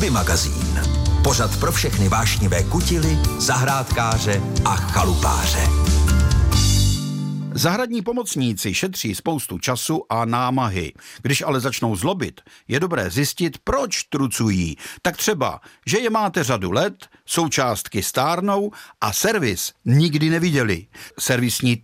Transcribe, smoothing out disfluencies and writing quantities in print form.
Hobby magazín. Pořad pro všechny vášnivé kutily, zahrádkáře a chalupáře. Zahradní pomocníci šetří spoustu času a námahy. Když ale začnou zlobit, je dobré zjistit, proč trucují. Tak třeba, že je máte řadu let, součástky stárnou a servis nikdy neviděli. Servisní